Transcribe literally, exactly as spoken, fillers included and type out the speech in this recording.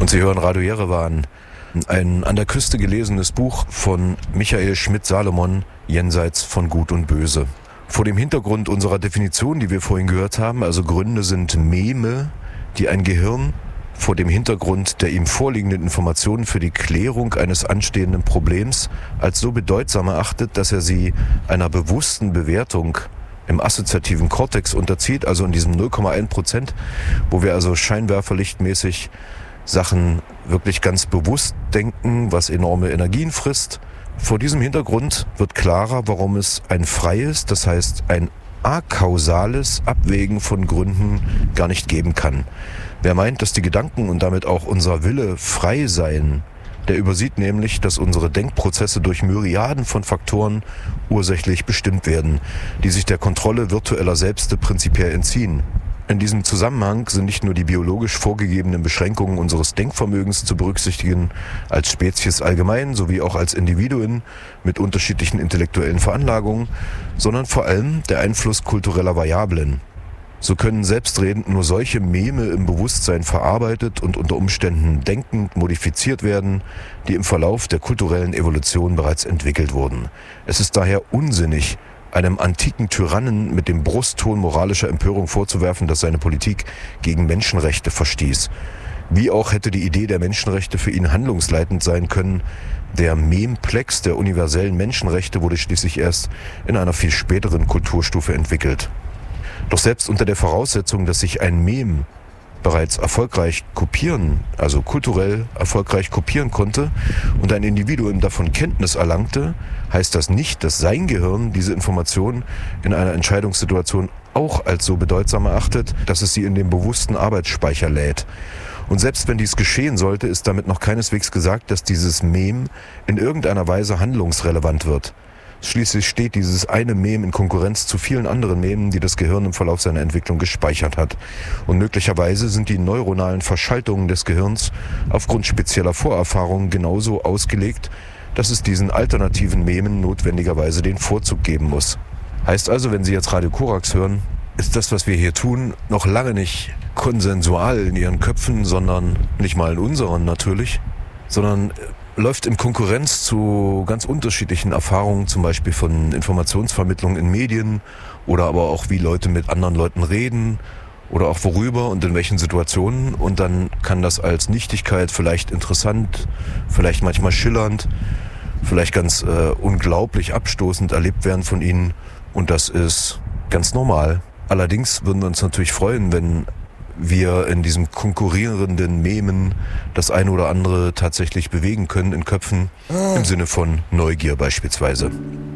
Und Sie hören Radio Jerewan, ein an der Küste gelesenes Buch von Michael Schmidt-Salomon, Jenseits von Gut und Böse. Vor dem Hintergrund unserer Definition, die wir vorhin gehört haben, also Gründe sind Meme, die ein Gehirn vor dem Hintergrund der ihm vorliegenden Informationen für die Klärung eines anstehenden Problems als so bedeutsam erachtet, dass er sie einer bewussten Bewertung im assoziativen Kortex unterzieht, also in diesem null Komma eins Prozent, wo wir also scheinwerferlichtmäßig Sachen wirklich ganz bewusst denken, was enorme Energien frisst. Vor diesem Hintergrund wird klarer, warum es ein freies, das heißt ein akausales Abwägen von Gründen gar nicht geben kann. Wer meint, dass die Gedanken und damit auch unser Wille frei seien, der übersieht nämlich, dass unsere Denkprozesse durch Myriaden von Faktoren ursächlich bestimmt werden, die sich der Kontrolle virtueller Selbste prinzipiell entziehen. In diesem Zusammenhang sind nicht nur die biologisch vorgegebenen Beschränkungen unseres Denkvermögens zu berücksichtigen, als Spezies allgemein sowie auch als Individuen mit unterschiedlichen intellektuellen Veranlagungen, sondern vor allem der Einfluss kultureller Variablen. So können selbstredend nur solche Meme im Bewusstsein verarbeitet und unter Umständen denkend modifiziert werden, die im Verlauf der kulturellen Evolution bereits entwickelt wurden. Es ist daher unsinnig, einem antiken Tyrannen mit dem Brustton moralischer Empörung vorzuwerfen, dass seine Politik gegen Menschenrechte verstieß. Wie auch hätte die Idee der Menschenrechte für ihn handlungsleitend sein können. Der Memplex der universellen Menschenrechte wurde schließlich erst in einer viel späteren Kulturstufe entwickelt. Doch selbst unter der Voraussetzung, dass sich ein Mem bereits erfolgreich kopieren, also kulturell erfolgreich kopieren konnte und ein Individuum davon Kenntnis erlangte, heißt das nicht, dass sein Gehirn diese Information in einer Entscheidungssituation auch als so bedeutsam erachtet, dass es sie in den bewussten Arbeitsspeicher lädt. Und selbst wenn dies geschehen sollte, ist damit noch keineswegs gesagt, dass dieses Mem in irgendeiner Weise handlungsrelevant wird. Schließlich steht dieses eine Mem in Konkurrenz zu vielen anderen Memen, die das Gehirn im Verlauf seiner Entwicklung gespeichert hat. Und möglicherweise sind die neuronalen Verschaltungen des Gehirns aufgrund spezieller Vorerfahrungen genauso ausgelegt, dass es diesen alternativen Memen notwendigerweise den Vorzug geben muss. Heißt also, wenn Sie jetzt Radio Korax hören, ist das, was wir hier tun, noch lange nicht konsensual in Ihren Köpfen, sondern nicht mal in unseren natürlich, sondern läuft in Konkurrenz zu ganz unterschiedlichen Erfahrungen, zum Beispiel von Informationsvermittlung in Medien oder aber auch wie Leute mit anderen Leuten reden oder auch worüber und in welchen Situationen. Und dann kann das als Nichtigkeit vielleicht interessant, vielleicht manchmal schillernd, vielleicht ganz äh, unglaublich abstoßend erlebt werden von ihnen. Und das ist ganz normal. Allerdings würden wir uns natürlich freuen, wenn wir in diesem konkurrierenden Memen das eine oder andere tatsächlich bewegen können in Köpfen, im Sinne von Neugier beispielsweise.